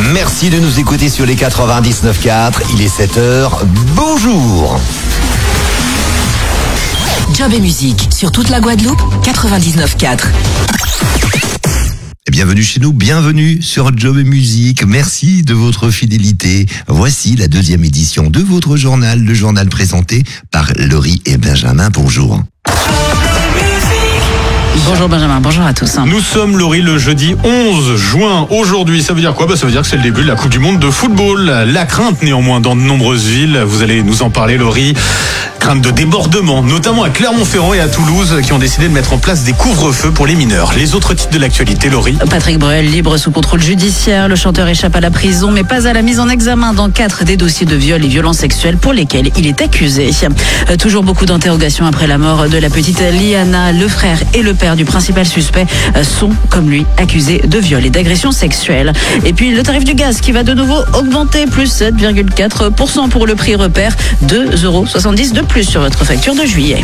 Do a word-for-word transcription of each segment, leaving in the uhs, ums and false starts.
Merci de nous écouter sur les quatre-vingt-dix-neuf quatre. Il est sept heures. Bonjour. Job et musique sur toute la Guadeloupe, quatre-vingt-dix-neuf quatre. Bienvenue chez nous, bienvenue sur Job et musique. Merci de votre fidélité. Voici la deuxième édition de votre journal, le journal présenté par Laurie et Benjamin. Bonjour. Bonjour Benjamin, bonjour à tous. Nous sommes, Laurie, le jeudi onze juin. Aujourd'hui, ça veut dire quoi ? Bah, ça veut dire que c'est le début de la Coupe du Monde de football. La crainte néanmoins dans de nombreuses villes, vous allez nous en parler, Laurie. Crainte de débordement, notamment à Clermont-Ferrand et à Toulouse, qui ont décidé de mettre en place des couvre-feux pour les mineurs. Les autres titres de l'actualité, Laurie. Patrick Bruel, libre sous contrôle judiciaire. Le chanteur échappe à la prison, mais pas à la mise en examen dans quatre des dossiers de viol et violences sexuelles pour lesquels il est accusé. Toujours beaucoup d'interrogations après la mort de la petite Liana. Le frère et le père du principal suspect sont, comme lui, accusés de viol et d'agression sexuelle. Et puis le tarif du gaz qui va de nouveau augmenter, plus sept virgule quatre pour cent pour le prix repère, deux euros soixante-dix de plus sur votre facture de juillet.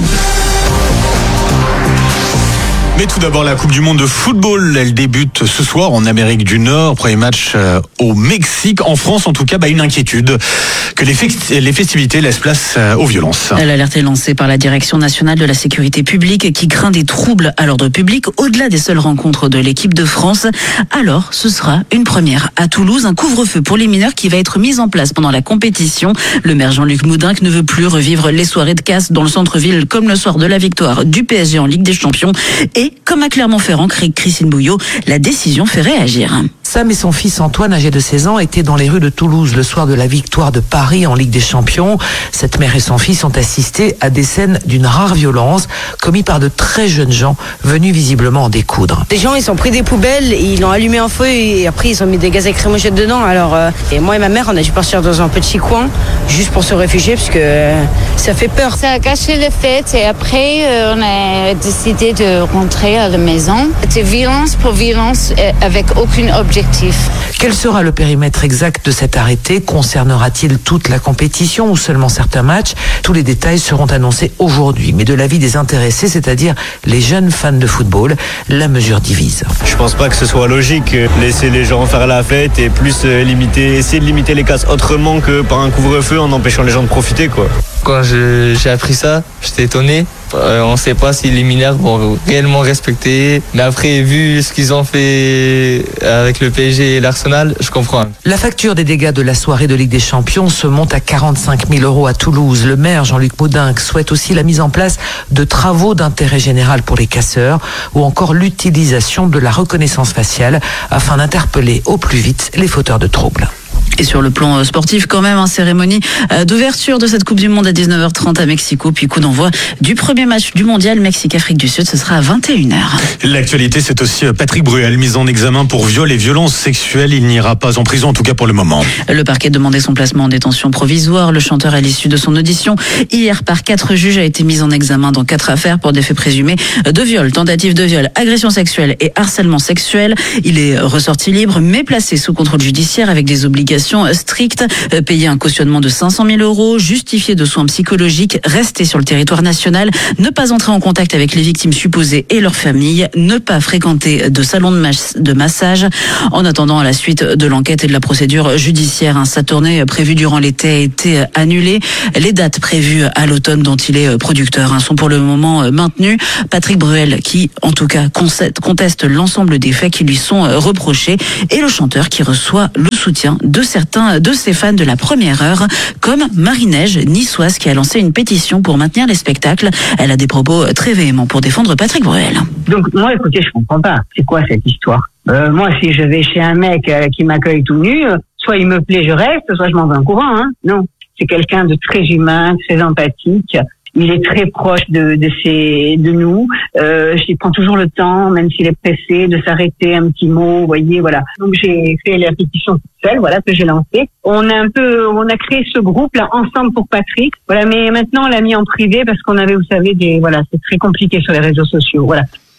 Mais tout d'abord, la Coupe du Monde de football, elle débute ce soir en Amérique du Nord. Premier match euh, au Mexique. En France, en tout cas, bah, une inquiétude que les, festi- les festivités laissent place euh, aux violences. L'alerte est lancée par la Direction nationale de la sécurité publique qui craint des troubles à l'ordre public au-delà des seules rencontres de l'équipe de France. Alors, ce sera une première à Toulouse, un couvre-feu pour les mineurs qui va être mis en place pendant la compétition. Le maire Jean-Luc Moudinque ne veut plus revivre les soirées de casse dans le centre-ville comme le soir de la victoire du P S G en Ligue des Champions. Et comme à Clermont-Ferrand, Christine Bouillot, la décision fait réagir. Sam et son fils Antoine, âgé de seize ans, étaient dans les rues de Toulouse le soir de la victoire de Paris en Ligue des Champions. Cette mère et son fils ont assisté à des scènes d'une rare violence commises par de très jeunes gens venus visiblement en découdre. Les gens, ils ont pris des poubelles, ils ont allumé un feu et après ils ont mis des gaz lacrymogènes dedans. Alors, euh, et moi et ma mère, on a dû partir dans un petit coin juste pour se réfugier parce que euh, ça fait peur. Ça a gâché les fêtes et après euh, on a décidé de rentrer à la maison. C'était violence pour violence avec aucun objectif. Quel sera le périmètre exact de cet arrêté ? Concernera-t-il toute la compétition ou seulement certains matchs ? Tous les détails seront annoncés aujourd'hui. Mais de l'avis des intéressés, c'est-à-dire les jeunes fans de football, la mesure divise. Je pense pas que ce soit logique. Laisser les gens faire la fête et plus limiter, essayer de limiter les casses autrement que par un couvre-feu en empêchant les gens de profiter, quoi. Quand je, j'ai appris ça, j'étais étonné. Euh, on ne sait pas si les mineurs vont réellement respecter. Mais après, vu ce qu'ils ont fait avec le P S G et l'Arsenal, je comprends. La facture des dégâts de la soirée de Ligue des Champions se monte à quarante-cinq mille euros à Toulouse. Le maire Jean-Luc Moudinque souhaite aussi la mise en place de travaux d'intérêt général pour les casseurs ou encore l'utilisation de la reconnaissance faciale afin d'interpeller au plus vite les fauteurs de troubles. Et sur le plan sportif, quand même, une cérémonie d'ouverture de cette Coupe du Monde à dix-neuf heures trente à Mexico, puis coup d'envoi du premier match du Mondial Mexique-Afrique du Sud, ce sera à vingt et une heures. L'actualité, c'est aussi Patrick Bruel, mis en examen pour viol et violences sexuelles. Il n'ira pas en prison, en tout cas pour le moment. Le parquet demandait son placement en détention provisoire. Le chanteur, à l'issue de son audition hier par quatre juges, a été mis en examen dans quatre affaires pour des faits présumés de viol, tentative de viol, agression sexuelle et harcèlement sexuel. Il est ressorti libre, mais placé sous contrôle judiciaire avec des obligations strictes, payer un cautionnement de cinq cent mille euros, justifier de soins psychologiques, rester sur le territoire national, ne pas entrer en contact avec les victimes supposées et leurs familles, ne pas fréquenter de salons de, mas- de massage. En attendant, à la suite de l'enquête et de la procédure judiciaire, hein, sa tournée prévue durant l'été a été annulée. Les dates prévues à l'automne dont il est producteur hein, sont pour le moment maintenues. Patrick Bruel, qui en tout cas conteste l'ensemble des faits qui lui sont reprochés, et le chanteur qui reçoit le soutien de certains de ses fans de la première heure, comme Marie-Neige, niçoise, qui a lancé une pétition pour maintenir les spectacles. Elle a des propos très véhéments pour défendre Patrick Bruel. Donc moi, écoutez, je comprends pas. C'est quoi cette histoire ? euh, Moi, si je vais chez un mec euh, qui m'accueille tout nu, euh, soit il me plaît, je reste, soit je m'en vais en courant. Hein. Non, c'est quelqu'un de très humain, très empathique. Il est très proche de, de, ses, de nous. Euh, il prend toujours le temps, même s'il est pressé, de s'arrêter un petit mot. Vous voyez, voilà. Donc j'ai fait la pétition toute seule, voilà, que j'ai lancée. On a un peu, on a créé ce groupe là ensemble pour Patrick. Voilà, mais maintenant on l'a mis en privé parce qu'on avait, vous savez, des, voilà, c'est très compliqué sur les réseaux sociaux. Voilà.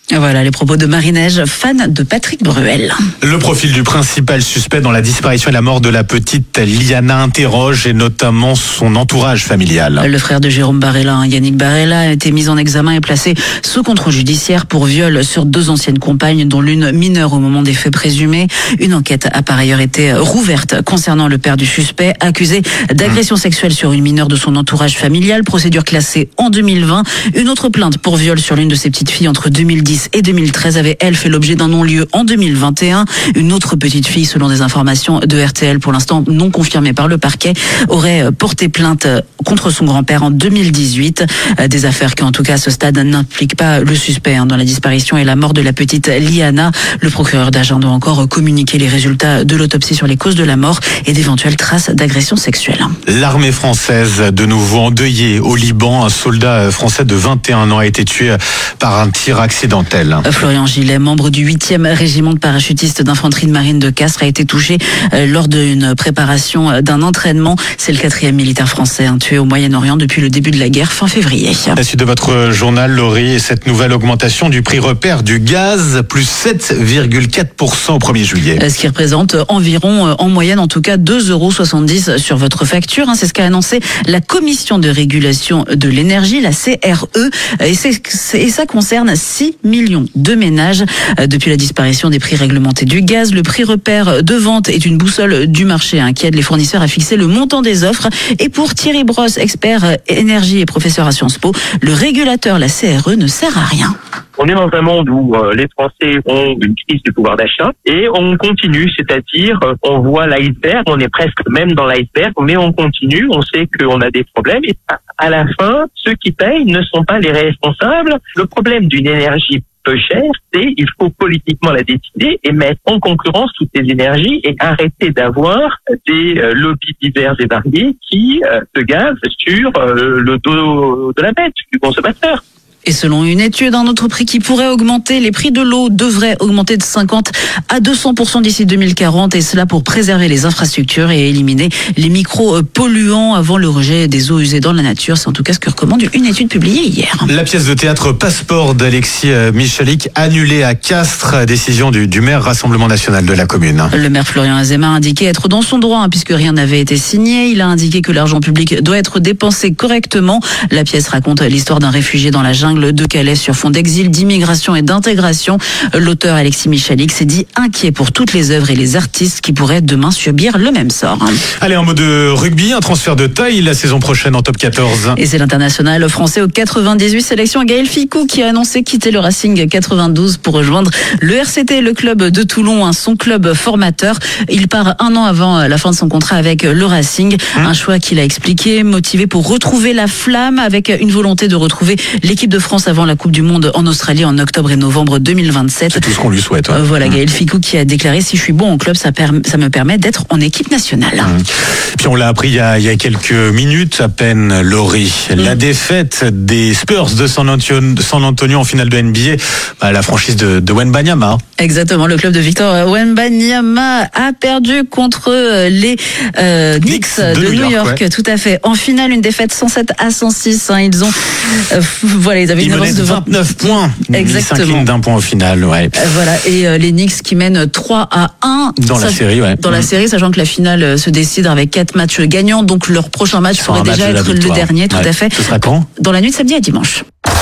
Voilà les propos de Marie-Neige, fan de Patrick Bruel. Le profil du principal suspect dans la disparition et la mort de la petite Liana interroge et notamment son entourage familial. Le frère de Jérôme Barella, Yannick Barella, a été mis en examen et placé sous contrôle judiciaire pour viol sur deux anciennes compagnes, dont l'une mineure au moment des faits présumés. Une enquête a par ailleurs été rouverte concernant le père du suspect, accusé d'agression sexuelle sur une mineure de son entourage familial. Procédure classée en deux mille vingt. Une autre plainte pour viol sur l'une de ses petites filles entre deux mille dix et deux mille treize avait, elle, fait l'objet d'un non-lieu en deux mille vingt et un. Une autre petite fille, selon des informations de R T L, pour l'instant non confirmées par le parquet, aurait porté plainte contre son grand-père en deux mille dix-huit. Des affaires qui, en tout cas, à ce stade, n'impliquent pas le suspect hein, dans la disparition et la mort de la petite Liana. Le procureur d'Agen doit encore communiquer les résultats de l'autopsie sur les causes de la mort et d'éventuelles traces d'agression sexuelle. L'armée française, de nouveau endeuillée au Liban, un soldat français de vingt et un ans a été tué par un tir accidentel. Florian Gillet, membre du huitième régiment de parachutistes d'infanterie de marine de Castres, a été touché lors d'une préparation d'un entraînement. C'est le quatrième militaire français hein, tué au Moyen-Orient depuis le début de la guerre fin février. La suite de votre journal, Laurie, et cette nouvelle augmentation du prix repère du gaz, plus sept virgule quatre pour cent au premier juillet. Ce qui représente environ, en moyenne en tout cas, deux euros soixante-dix sur votre facture. Hein. C'est ce qu'a annoncé la Commission de régulation de l'énergie, la C R E. Et, c'est, et ça concerne six millions de ménages. Depuis la disparition des prix réglementés du gaz, le prix repère de vente est une boussole du marché hein, qui aide les fournisseurs à fixer le montant des offres. Et pour Thierry Brosse, expert énergie et professeur à Sciences Po, le régulateur, la C R E, ne sert à rien. On est dans un monde où euh, les Français ont une crise du pouvoir d'achat et on continue, c'est-à-dire euh, on voit l'iceberg, on est presque même dans l'iceberg, mais on continue, on sait qu'on a des problèmes et à la fin, ceux qui payent ne sont pas les responsables. Le problème d'une énergie peu chère, c'est il faut politiquement la décider et mettre en concurrence toutes les énergies et arrêter d'avoir des euh, lobbies divers et variés qui euh, se gazent sur euh, le dos de la bête, du consommateur. Et selon une étude, un autre prix qui pourrait augmenter, les prix de l'eau devraient augmenter de cinquante à deux cents pour cent d'ici deux mille quarante, et cela pour préserver les infrastructures et éliminer les micro-polluants avant le rejet des eaux usées dans la nature. C'est en tout cas ce que recommande une étude publiée hier. La pièce de théâtre Passeport d'Alexis Michalik annulée à Castres, décision du, du maire Rassemblement National de la commune. Le maire Florian Azéma a indiqué être dans son droit hein, puisque rien n'avait été signé. Il a indiqué que l'argent public doit être dépensé correctement. La pièce raconte l'histoire d'un réfugié dans la jungle de Calais sur fond d'exil, d'immigration et d'intégration. L'auteur Alexis Michalik s'est dit inquiet pour toutes les œuvres et les artistes qui pourraient demain subir le même sort. Allez, en mode rugby, un transfert de taille la saison prochaine en top quatorze. Et c'est l'international français au quatre-vingt-dix-huit sélection Gaël Ficou qui a annoncé quitter le Racing quatre-vingt-douze pour rejoindre le R C T, le club de Toulon, son club formateur. Il part un an avant la fin de son contrat avec le Racing. Hum. Un choix qu'il a expliqué, motivé pour retrouver la flamme avec une volonté de retrouver l'équipe de France avant la Coupe du Monde en Australie en octobre et novembre deux mille vingt-sept. C'est tout ce qu'on lui souhaite. Ouais. Euh, voilà, Gaël Ficou qui a déclaré: si je suis bon en club, ça, per- ça me permet d'être en équipe nationale. Mmh. Puis on l'a appris il y, a, il y a quelques minutes à peine, Laurie. Mmh. La défaite des Spurs de San Antonio, San Antonio en finale de N B A, bah, la franchise de, de Wembanyama. Exactement, le club de Victor Wembanyama a perdu contre les euh, Knicks de, de New York, York ouais. Tout à fait. En finale, une défaite cent sept à cent six. Hein, ils ont, euh, voilà, ils avaient ils une avance de vingt-neuf points. Exactement. Ils s'inclinent d'un point au final, ouais. Euh, voilà, et euh, les Knicks qui mènent trois à un dans ça, la série, ouais. Dans mmh. la série, sachant que la finale se décide avec quatre matchs gagnants, donc leur prochain match pourrait déjà match être de le dernier, tout ouais. à fait. Ce sera quand ? Dans la nuit de samedi à dimanche.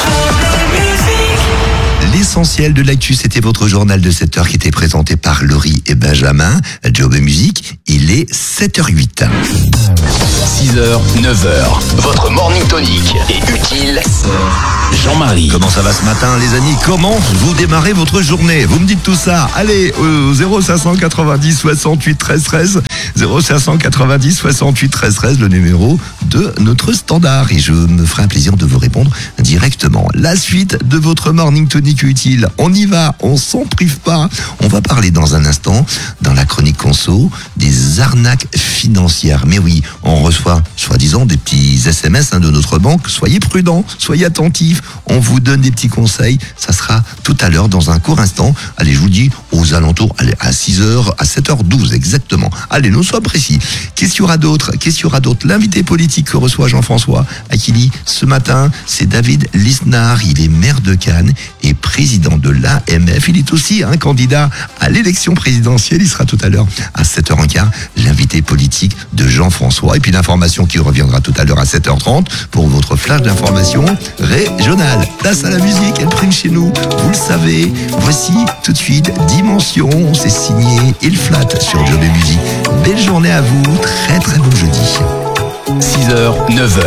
L'essentiel de l'actu, c'était votre journal de sept heures qui était présenté par Laurie et Benjamin. Job et musique, il est sept heures huit. six heures, neuf heures. Votre morning tonic est utile. Jean-Marie. Comment ça va ce matin, les amis? Comment vous démarrez votre journée? Vous me dites tout ça. Allez, au zéro cinq cent quatre-vingt-dix soixante-huit treize treize. zéro cinq cent quatre-vingt-dix soixante-huit treize treize, le numéro de notre standard. Et je me ferai un plaisir de vous répondre directement. La suite de votre morning tonic utile. On y va, on s'en prive pas. On va parler dans un instant, dans la chronique conso, des arnaques financières financière. Mais oui, on reçoit, soi-disant, des petits S M S hein, de notre banque. Soyez prudents, soyez attentifs. On vous donne des petits conseils. Ça sera tout à l'heure dans un court instant. Allez, je vous dis, aux alentours, allez, à six heures, à sept heures douze exactement. Allez, nous sommes précis. Qu'est-ce qu'il y aura d'autre? Qu'est-ce qu'il y aura d'autre? L'invité politique que reçoit Jean-François Akili ce matin, c'est David Lisnard. Il est maire de Cannes et président de l'A M F. Il est aussi un candidat à l'élection présidentielle. Il sera tout à l'heure à sept heures quinze. L'invité politique de Jean-François. Et puis l'information qui reviendra tout à l'heure à sept heures trente pour votre flash d'information régionale. Place à la musique, elle prime chez nous. Vous le savez. Voici tout de suite Dimension. C'est signé Il Flat sur Job et Musique. Belle journée à vous. Très très bon jeudi. six heures, neuf heures.